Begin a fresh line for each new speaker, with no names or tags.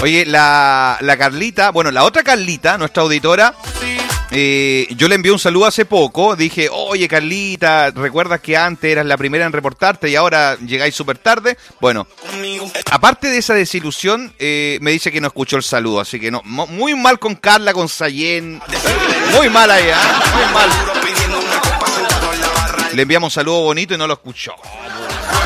Oye, la Carlita, bueno, la otra Carlita, nuestra auditora, yo le envié un saludo hace poco. Dije, oye Carlita, ¿recuerdas que antes eras la primera en reportarte y ahora llegáis súper tarde? Bueno, aparte de esa desilusión, me dice que no escuchó el saludo. Así que no, muy mal con Carla, con Sayen. Muy mal ahí, ¿eh? Muy mal. Le enviamos un saludo bonito y no lo escuchó.